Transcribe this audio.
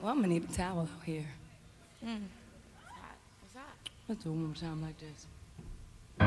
Well, I'm gonna need a towel out here. What's that? Let's do it one more time like this.